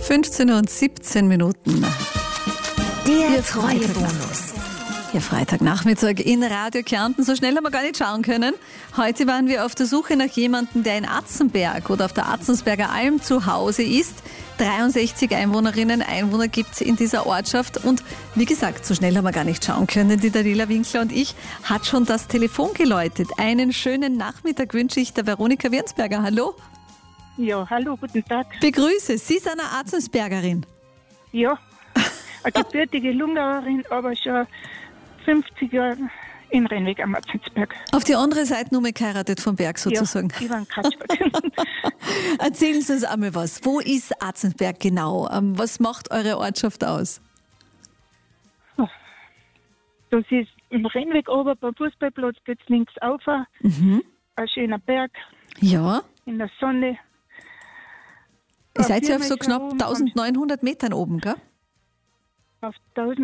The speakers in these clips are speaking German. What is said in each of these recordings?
15:17. Der Treuebonus. Ihr Freitagnachmittag in Radio Kärnten. So schnell haben wir gar nicht schauen können. Heute waren wir auf der Suche nach jemandem, der in Atzenberg oder auf der Atzensberger Alm zu Hause ist. 63 Einwohnerinnen und Einwohner gibt es in dieser Ortschaft. Und wie gesagt, so schnell haben wir gar nicht schauen können. Die Daniela Winkler und ich hat schon das Telefon geläutet. Einen schönen Nachmittag wünsche ich der Veronika Wirnsberger. Hallo. Ja, hallo, guten Tag. Begrüße. Sie sind eine Atzensbergerin. Ja, eine gebürtige Lungauerin, aber schon 50 Jahre in Rennweg am Atzensberg. Auf die andere Seite nur mal geheiratet vom Berg sozusagen. Ja, Ivan Kaczmark. Erzählen Sie uns einmal was. Wo ist Atzensberg genau? Was macht eure Ortschaft aus? Das ist im Rennweg oben beim Fußballplatz, geht's links auf. Ein schöner Berg Ja. in der Sonne. Ihr seid ja auf 4 so Meter knapp oben 1900 Metern oben, gell? auf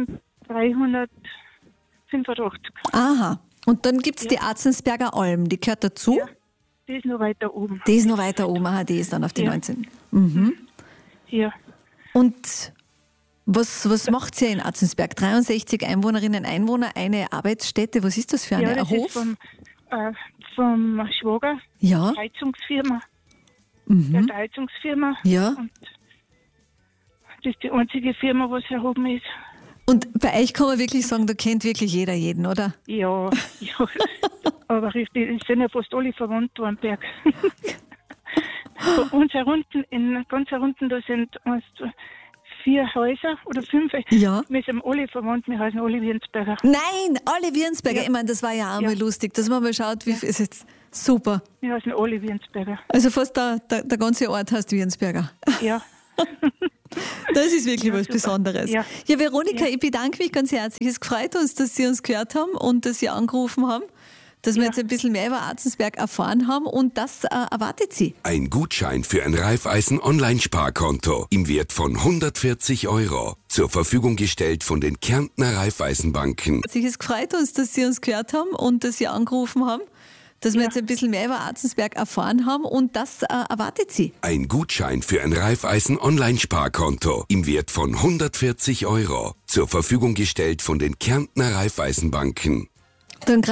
1385. Aha. Und dann gibt es die Atzensberger Alm, die gehört dazu? Ja, die ist noch weiter oben. Die ist noch weiter oben, aha, die ist dann auf die Ja. 19. Hier. Und was macht ihr in Atzensberg? 63 Einwohnerinnen und Einwohner, eine Arbeitsstätte, was ist das für eine? Ja, Ein das Hof? ist vom Schwager, Ja, Heizungsfirma. Der hat eine Heizungsfirma. ja. Und das ist die einzige Firma, was erhoben ist. Und bei euch kann man wirklich sagen, da kennt wirklich jeder jeden, oder? Ja, ja. Aber richtig, es sind ja fast alle verwandt da am Berg. Bei uns herunten, ganz herunten, da sind 4 Häuser oder 5. Ja. Wir sind alle verwandt, wir heißen alle Wirnsberger. Nein, alle Wirnsberger. Ja. Ich meine, das war ja auch mal Ja. lustig, dass man mal schaut, wie viel ist jetzt. Super. Wir heißen alle Wirnsberger. Also fast der ganze Ort heißt Wirnsberger. Ja. Das ist wirklich was super. Besonderes. Ja. Ja, Veronika, Ja. ich bedanke mich ganz herzlich. Es gefreut uns, dass Sie uns gehört haben und dass Sie angerufen haben, dass wir Ja. jetzt ein bisschen mehr über Atzensberg erfahren haben und das erwartet Sie. Ein Gutschein für ein Raiffeisen-Online-Sparkonto im Wert von 140 €. Zur Verfügung gestellt von den Kärntner Raiffeisenbanken. Es gefreut uns, dass Sie uns gehört haben und dass Sie angerufen haben, dass wir Ja. jetzt ein bisschen mehr über Atzensberg erfahren haben und das erwartet Sie. Ein Gutschein für ein Raiffeisen-Online-Sparkonto im Wert von 140 €. Zur Verfügung gestellt von den Kärntner Raiffeisenbanken. Dann